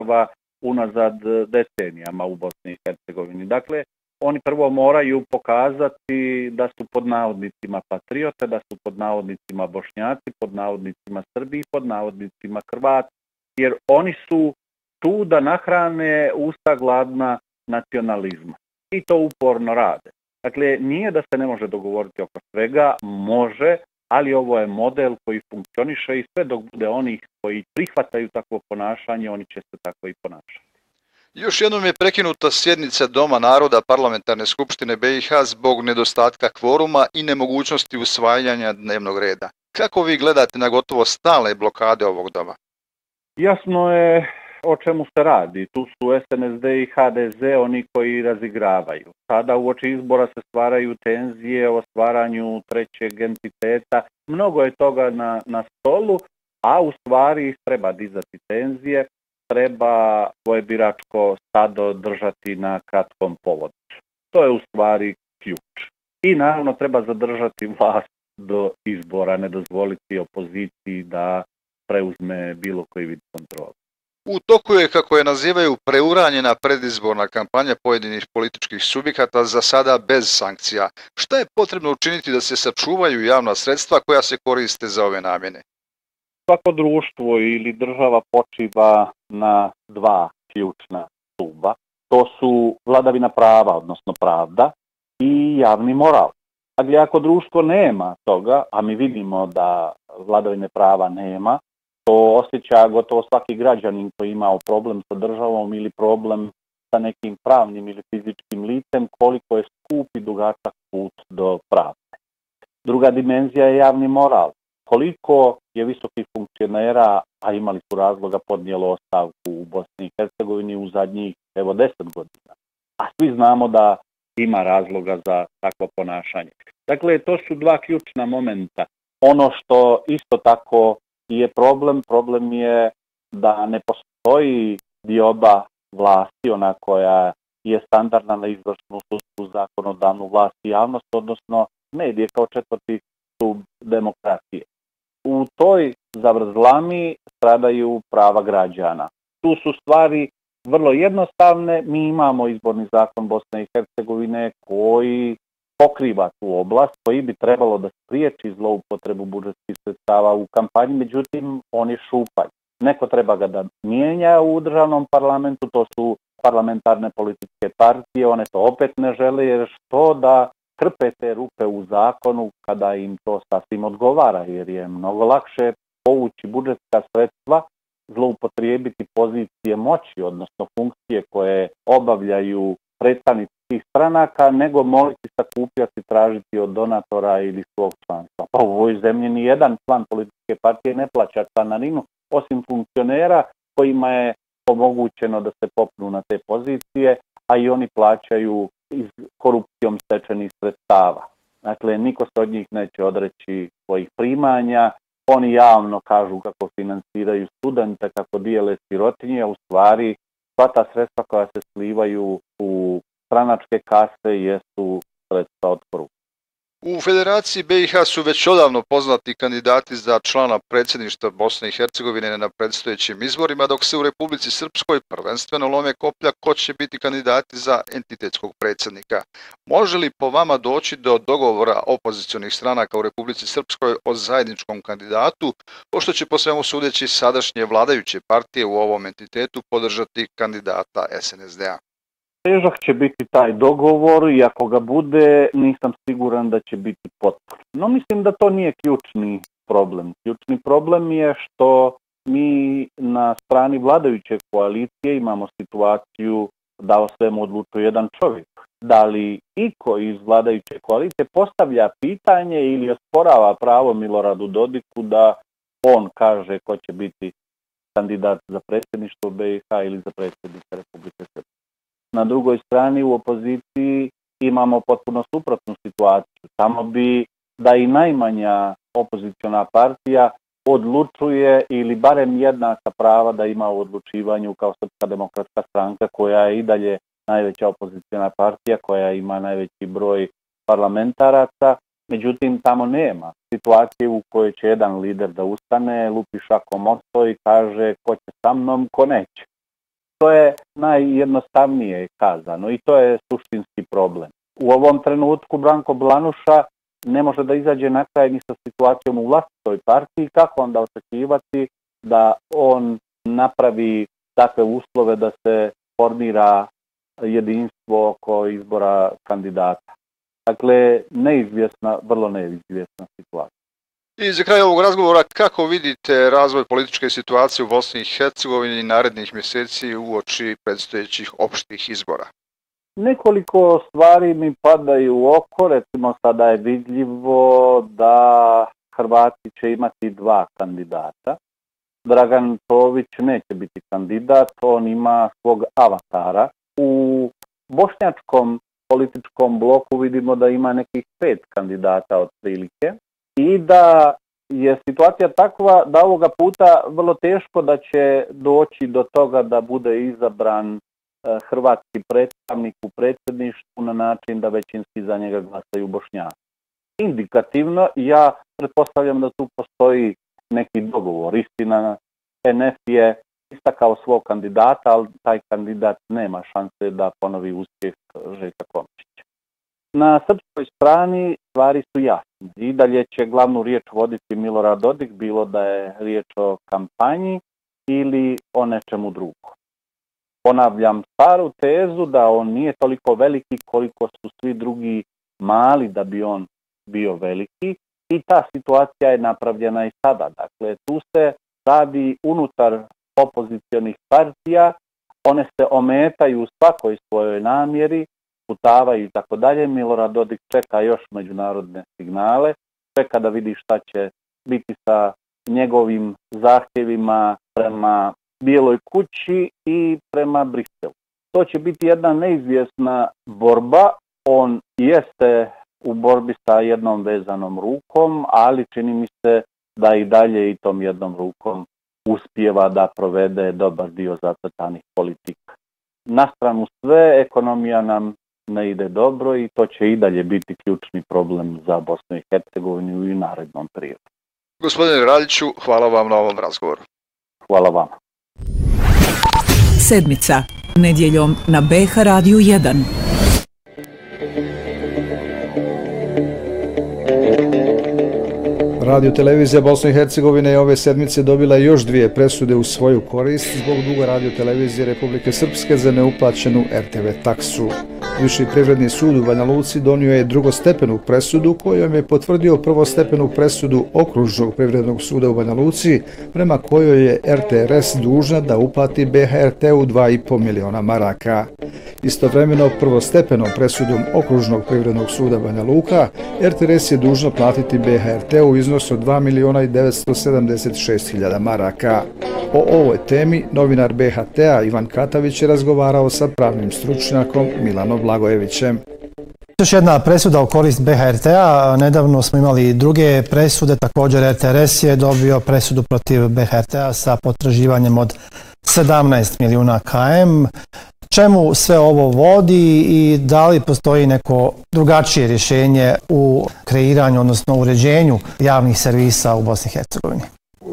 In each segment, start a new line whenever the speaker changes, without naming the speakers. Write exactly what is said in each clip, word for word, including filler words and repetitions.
takva unazad decenijama u Bosni i Hercegovini. Dakle, oni prvo moraju pokazati da su pod navodnicima patriote, da su pod navodnicima Bošnjaci, pod navodnicima Srbi i pod navodnicima Hrvati, jer oni su tu da nahrane usta gladna nacionalizma. I to uporno rade. Dakle, nije da se ne može dogovoriti oko svega, može, ali ovo je model koji funkcioniše i sve dok bude onih koji prihvataju takvo ponašanje, oni će se tako i ponašati.
Još jednom je prekinuta sjednica Doma naroda Parlamentarne skupštine B i H zbog nedostatka kvoruma i nemogućnosti usvajanja dnevnog reda. Kako vi gledate na gotovo stalne blokade ovog doma?
Jasno je o čemu se radi. Tu su S N S D i H D Z oni koji razigravaju. Sada uoči izbora se stvaraju tenzije o stvaranju trećeg entiteta. Mnogo je toga na, na stolu, a u stvari treba dizati tenzije, treba svoje biračko stado držati na kratkom povodu. To je u stvari ključ. I naravno treba zadržati vlast do izbora, ne dozvoliti opoziciji da preuzme bilo koji vid kontrole.
U toku je, kako je nazivaju, preuranjena predizborna kampanja pojedinih političkih subjekata, za sada bez sankcija. Šta je potrebno učiniti da se sačuvaju javna sredstva koja se koriste za ove namjene?
Svako društvo ili država počiva na dva ključna stuba. To su vladavina prava, odnosno pravda, i javni moral. Ali ako društvo nema toga, a mi vidimo da vladavine prava nema, to osjeća gotovo svaki građanin koji je imao problem sa državom ili problem sa nekim pravnim ili fizičkim licem, koliko je skup i dugačak put do pravde. Druga dimenzija je javni moral. Koliko je visokih funkcionera, a imali su razloga, podnijelo ostavku u Bosni i Hercegovini u zadnjih evo deset godina. A svi znamo da ima razloga za takvo ponašanje. Dakle, to su dva ključna momenta. Ono što isto tako je problem, problem je da ne postoji dioba vlasti, ona koja je standardna na izvršnu, sudsku, zakonodavnu vlast i javnost, odnosno medije kao četvrti stub demokratije. U toj zavrzlami stradaju prava građana. Tu su stvari vrlo jednostavne. Mi imamo izborni zakon Bosne i Hercegovine koji pokriva tu oblast, koji bi trebalo da spriječi zloupotrebu budžetskih sredstava u kampanji, međutim on je šupalj. Neko treba ga da mijenja u državnom parlamentu, to su parlamentarne političke partije, one to opet ne žele, jer što da krpe te rupe u zakonu kada im to sasvim odgovara, jer je mnogo lakše povući budžetska sredstva, zloupotrijebiti pozicije moći, odnosno funkcije koje obavljaju predstavnici tih stranaka, nego moliti, sakupljati, tražiti od donatora ili svog članstva. Pa u ovoj zemlji ni jedan član političke partije ne plaća članarinu, osim funkcionera kojima je omogućeno da se popnu na te pozicije, a i oni plaćaju iz korupcijom stečenih sredstava. Dakle, niko se od njih neće odreći svojih primanja, oni javno kažu kako finansiraju studente, kako dijele sirotinje, a u stvari sva ta sredstva koja se slivaju u stranačke kase jesu sredstva od korupcije.
U Federaciji B i H su već odavno poznati kandidati za člana predsjedništva Bosne i Hercegovine na predstojećim izborima, dok se u Republici Srpskoj prvenstveno lome koplja ko će biti kandidati za entitetskog predsjednika. Može li po vama doći do dogovora opozicionih stranaka u Republici Srpskoj o zajedničkom kandidatu, pošto će po svemu sudeći sadašnje vladajuće partije u ovom entitetu podržati kandidata S N S D-a?
Težak će biti taj dogovor i ako ga bude, nisam siguran da će biti potpun. No mislim da to nije ključni problem. Ključni problem je što mi na strani vladajuće koalicije imamo situaciju da o svemu odlučuje jedan čovjek. Da li iko iz vladajuće koalicije postavlja pitanje ili osporava pravo Miloradu Dodiku da on kaže ko će biti kandidat za predsjedništvo B i H ili za predsjednika Republike Srpske. Na drugoj strani u opoziciji imamo potpuno suprotnu situaciju. Tamo bi da i najmanja opoziciona partija odlučuje ili barem jednaka prava da ima u odlučivanju kao Srpska demokratska stranka, koja je i dalje najveća opoziciona partija, koja ima najveći broj parlamentaraca. Međutim, tamo nema situacije u kojoj će jedan lider da ustane, lupi šakom o sto i kaže ko će sa mnom, ko neće. To je najjednostavnije kazano i to je suštinski problem. U ovom trenutku Branko Blanuša ne može da izađe na kraj ni sa situacijom u vlastitoj partiji, kako onda očekivati da on napravi takve uslove da se formira jedinstvo oko izbora kandidata. Dakle, neizvjesna, vrlo neizvjesna situacija.
I za kraj ovog razgovora, kako vidite razvoj političke situacije u Bosni i Hercegovini narednih mjeseci uoči predstojećih opštih izbora?
Nekoliko stvari mi padaju u oko, recimo sada je vidljivo da Hrvati će imati dva kandidata. Dragan Tović neće biti kandidat, on ima svog avatara. U bošnjačkom političkom bloku vidimo da ima nekih pet kandidata otprilike i da je situacija takva da ovoga puta vrlo teško da će doći do toga da bude izabran hrvatski predstavnik u predsjedništvu na način da većinski za njega glasaju Bošnjaci. Indikativno, ja pretpostavljam da tu postoji neki dogovor. Istina, en ef je istakao svog kandidata, ali taj kandidat nema šanse da ponovi uspjeh Željka Komšića. Na srpskoj strani stvari su jasne. I dalje će glavnu riječ voditi Milorad Dodik, bilo da je riječ o kampanji ili o nečemu drugom. Ponavljam staru tezu da on nije toliko veliki koliko su svi drugi mali da bi on bio veliki i ta situacija je napravljena i sada. Dakle, tu se radi unutar opozicionih partija, one se ometaju u svakoj svojoj namjeri, putavaju i tako dalje. Milorad Dodik čeka još međunarodne signale, čeka da vidi šta će biti sa njegovim zahtjevima prema Bijeloj kući i prema Briselu. To će biti jedna neizvjesna borba. On jeste u borbi sa jednom vezanom rukom, ali čini mi se da i dalje i tom jednom rukom uspijeva da provede dobar dio zacrtanih politika. Na stranu sve, ekonomija nam ne ide dobro i to će i dalje biti ključni problem za Bosnu i Hercegovinu i narednom periodu.
Gospodine Raljiću, hvala vam na ovom razgovoru.
Hvala vama.
Sedmica, nedjeljom na B H Radiju jedan.
Radio televizija Bosne i Hercegovine je ove sedmice dobila još dvije presude u svoju korist zbog duga Radio televizije Republike Srpske za neuplaćenu er te ve taksu. Viši privredni sud u Banja Luci donio je drugostepenu presudu kojom je potvrdio prvostepenu presudu Okružnog privrednog suda u Banja Luci prema kojoj je er te er es dužna da uplati be ha er te u dva i po miliona maraka. Istovremeno prvostepenom presudom Okružnog privrednog suda Banja Luka er te er es je dužna platiti be ha er te u iznosu od dva miliona devetsto sedamdeset šest hiljada maraka. O ovoj temi novinar be ha te-a Ivan Katavić je razgovarao sa pravnim stručnjakom Milanom Blagojevićem.
Još jedna presuda u korist be ha er te-a, nedavno smo imali druge presude, također er te er es je dobio presudu protiv be ha er te-a sa potraživanjem od sedamnaest milijuna km. Čemu sve ovo vodi i da li postoji neko drugačije rješenje u kreiranju, odnosno uređenju javnih servisa u Bosni i Hercegovini?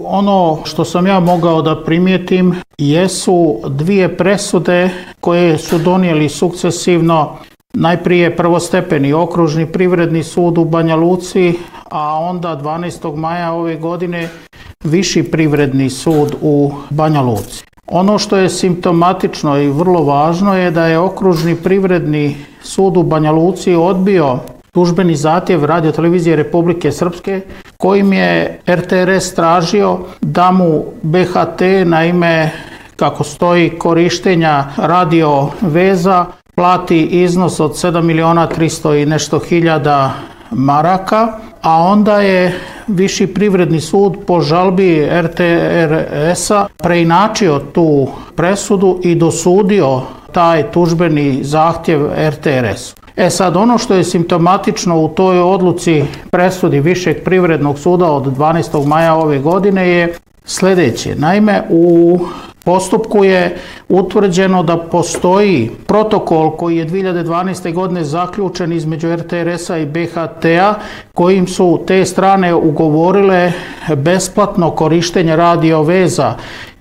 Ono što sam ja mogao da primijetim jesu dvije presude koje su donijeli sukcesivno najprije prvostepeni Okružni privredni sud u Banja Luci, a onda dvanaestog maja ove godine Viši privredni sud u Banja Luci. Ono što je simptomatično i vrlo važno je da je Okružni privredni sud u Banja Luci odbio tužbeni zahtjev Radio televizije Republike Srpske kojim je er te er es tražio da mu be ha te na ime, kako stoji, korištenja radio veza plati iznos od sedam miliona tristo i nešto hiljada maraka, a onda je Viši privredni sud po žalbi er te er es-a preinačio tu presudu i dosudio taj tužbeni zahtjev er te er es-u. E sad, ono što je simptomatično u toj odluci presudi Višeg privrednog suda od dvanaestog maja ove godine je sljedeće. Naime, u postupku je utvrđeno da postoji protokol koji je dvije hiljade dvanaeste. godine zaključen između er te er es-a i be ha te-a kojim su te strane ugovorile besplatno korištenje radio veza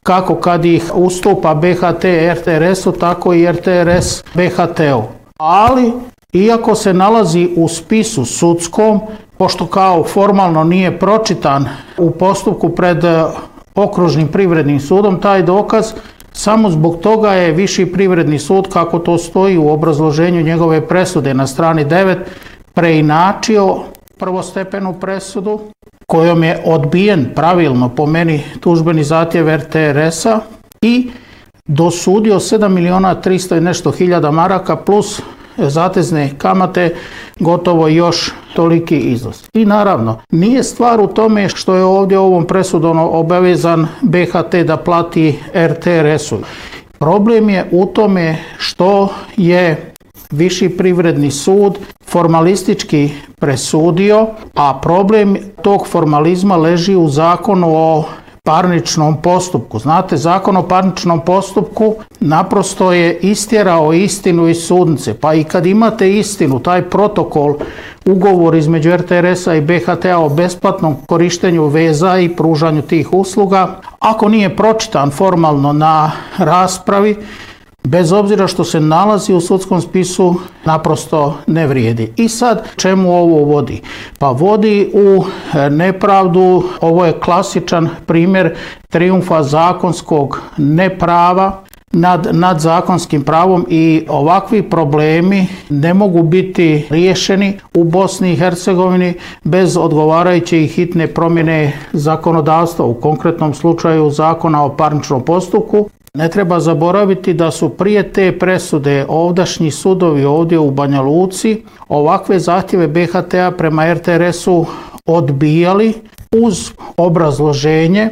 kako kad ih ustupa B H T R T R S-u, tako i R T R S B H T-u. Ali, iako se nalazi u spisu sudskom, pošto kao formalno nije pročitan u postupku pred okružnim privrednim sudom, taj dokaz, samo zbog toga je Viši privredni sud, kako to stoji u obrazloženju njegove presude na strani devet, preinačio prvostepenu presudu, kojom je odbijen pravilno po meni tužbeni zahtjev R T R S-a i dosudio sedam miliona tristo i nešto hiljada maraka plus zatezne kamate, gotovo još toliki iznos. I naravno, nije stvar u tome što je ovdje ovom presudom obavezan B H T da plati R T R S-u. Problem je u tome što je Viši privredni sud formalistički presudio, a problem tog formalizma leži u zakonu o parničnom postupku. Znate, Zakon o parničnom postupku naprosto je istjerao istinu iz sudnice, pa i kad imate istinu, taj protokol, ugovor između R T R S-a i B H T-a o besplatnom korištenju veza i pružanju tih usluga, ako nije pročitan formalno na raspravi, bez obzira što se nalazi u sudskom spisu, naprosto ne vrijedi. I sad, čemu ovo vodi? Pa vodi u nepravdu, ovo je klasičan primjer trijumfa zakonskog neprava nad, nad zakonskim pravom i ovakvi problemi ne mogu biti riješeni u Bosni i Hercegovini bez odgovarajuće i hitne promjene zakonodavstva, u konkretnom slučaju Zakona o parničnom postupku. Ne treba zaboraviti da su prije te presude ovdašnji sudovi ovdje u Banja Luci ovakve zahtjeve B H T-a prema R T R S-u odbijali uz obrazloženje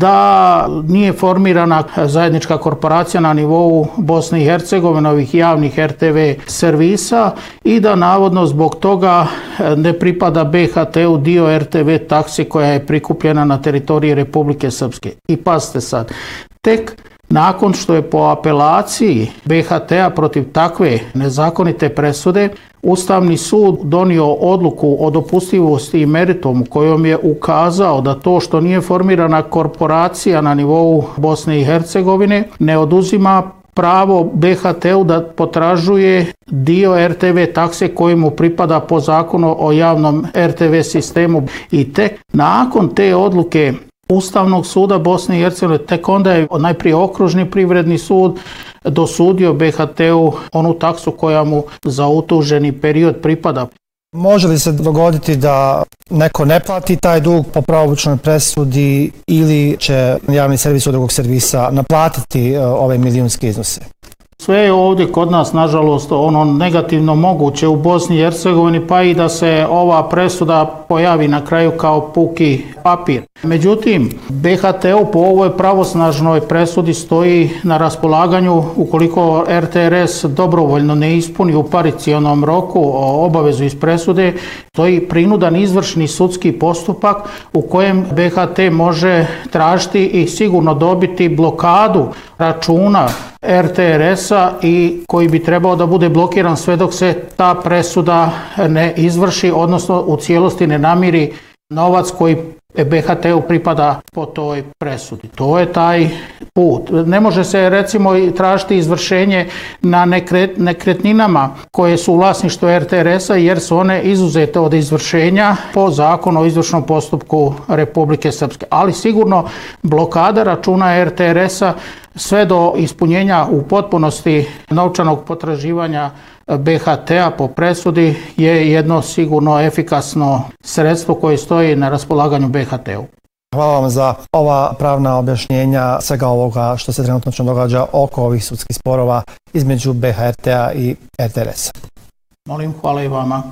da nije formirana zajednička korporacija na nivou Bosne i Hercegovine ovih javnih R T V servisa i da navodno zbog toga ne pripada B H T-u dio R T V taksi koja je prikupljena na teritoriji Republike Srpske. I pazite sad, tek nakon što je po apelaciji B H T-a protiv takve nezakonite presude Ustavni sud donio odluku o dopustivosti i meritumu kojom je ukazao da to što nije formirana korporacija na nivou Bosne i Hercegovine ne oduzima pravo B H T-u da potražuje dio R T V takse koji mu pripada po zakonu o javnom R T V sistemu. I tek nakon te odluke Ustavnog suda Bosne i Hercegovine, tek onda je najprije okružni privredni sud dosudio B H T-u onu taksu koja mu za utuženi period pripada.
Može li se dogoditi da neko ne plati taj dug po pravomoćnoj presudi ili će javni servis od drugog servisa naplatiti ove milijunske iznose?
Sve je ovdje kod nas, nažalost, ono negativno moguće u Bosni i Hercegovini, pa i da se ova presuda pojavi na kraju kao puki papir. Međutim, B H T-u po ovoj pravosnažnoj presudi stoji na raspolaganju ukoliko R T R S dobrovoljno ne ispuni u paricijalnom roku obavezu iz presude, stoji prinudan izvršni sudski postupak u kojem B H T može tražiti i sigurno dobiti blokadu računa R T R S-a i koji bi trebao da bude blokiran sve dok se ta presuda ne izvrši, odnosno u cijelosti ne namiri novac koji B H T-u pripada po toj presudi. To je taj put. Ne može se recimo tražiti izvršenje na nekretninama koje su u vlasništvu R T R S-a jer su one izuzete od izvršenja po zakonu o izvršnom postupku Republike Srpske. Ali sigurno blokada računa R T R S-a sve do ispunjenja u potpunosti novčanog potraživanja B H T-a po presudi je jedno sigurno efikasno sredstvo koje stoji na raspolaganju B H T-u.
Hvala vam za ova pravna objašnjenja svega ovoga što se trenutno događa oko ovih sudskih sporova između B H R T-a i R T R S-a.
Molim, hvala i vama.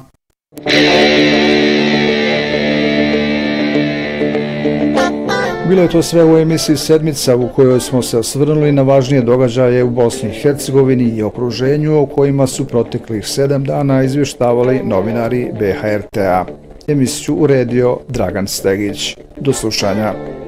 Bilo je to sve u emisiji Sedmica u kojoj smo se osvrnuli na važnije događaje u Bosni i Hercegovini i okruženju o kojima su proteklih sedam dana izvještavali novinari B H R T-a. Emisiju uredio Dragan Stegić. Do slušanja.